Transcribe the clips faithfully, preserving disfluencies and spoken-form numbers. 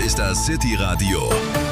ist das City Radio,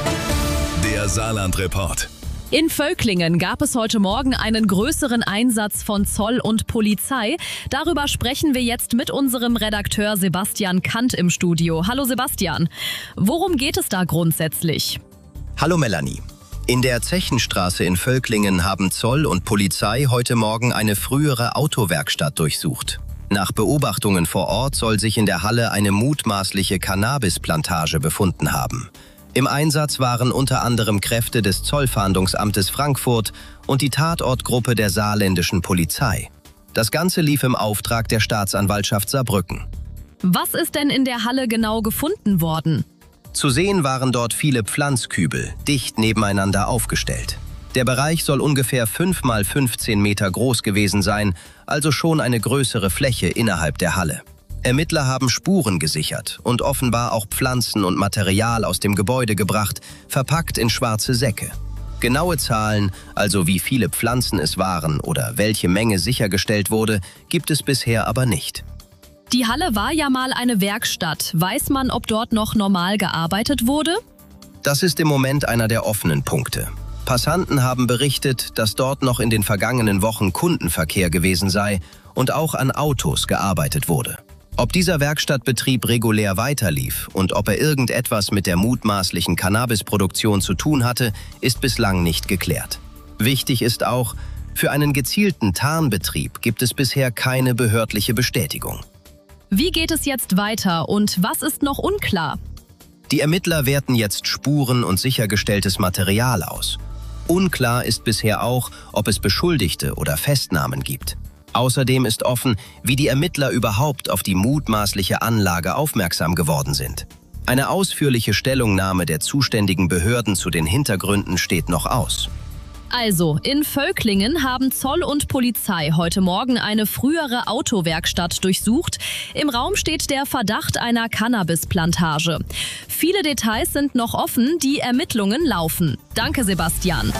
der Saarland-Report. In Völklingen gab es heute Morgen einen größeren Einsatz von Zoll und Polizei. Darüber sprechen wir jetzt mit unserem Redakteur Sebastian Kant im Studio. Hallo Sebastian, worum geht es da grundsätzlich? Hallo Melanie. In der Zechenstraße in Völklingen haben Zoll und Polizei heute Morgen eine frühere Autowerkstatt durchsucht. Nach Beobachtungen vor Ort soll sich in der Halle eine mutmaßliche Cannabisplantage befunden haben. Im Einsatz waren unter anderem Kräfte des Zollfahndungsamtes Frankfurt und die Tatortgruppe der saarländischen Polizei. Das Ganze lief im Auftrag der Staatsanwaltschaft Saarbrücken. Was ist denn in der Halle genau gefunden worden? Zu sehen waren dort viele Pflanzkübel, dicht nebeneinander aufgestellt. Der Bereich soll ungefähr fünf mal fünfzehn Meter groß gewesen sein, also schon eine größere Fläche innerhalb der Halle. Ermittler haben Spuren gesichert und offenbar auch Pflanzen und Material aus dem Gebäude gebracht, verpackt in schwarze Säcke. Genaue Zahlen, also wie viele Pflanzen es waren oder welche Menge sichergestellt wurde, gibt es bisher aber nicht. Die Halle war ja mal eine Werkstatt. Weiß man, ob dort noch normal gearbeitet wurde? Das ist im Moment einer der offenen Punkte. Passanten haben berichtet, dass dort noch in den vergangenen Wochen Kundenverkehr gewesen sei und auch an Autos gearbeitet wurde. Ob dieser Werkstattbetrieb regulär weiterlief und ob er irgendetwas mit der mutmaßlichen Cannabisproduktion zu tun hatte, ist bislang nicht geklärt. Wichtig ist auch, für einen gezielten Tarnbetrieb gibt es bisher keine behördliche Bestätigung. Wie geht es jetzt weiter und was ist noch unklar? Die Ermittler werten jetzt Spuren und sichergestelltes Material aus. Unklar ist bisher auch, ob es Beschuldigte oder Festnahmen gibt. Außerdem ist offen, wie die Ermittler überhaupt auf die mutmaßliche Anlage aufmerksam geworden sind. Eine ausführliche Stellungnahme der zuständigen Behörden zu den Hintergründen steht noch aus. Also, in Völklingen haben Zoll und Polizei heute Morgen eine frühere Autowerkstatt durchsucht. Im Raum steht der Verdacht einer Cannabisplantage. Viele Details sind noch offen, die Ermittlungen laufen. Danke, Sebastian.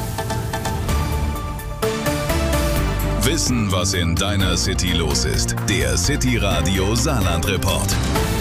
Wissen, was in deiner City los ist. Der City Radio Saarland-Report.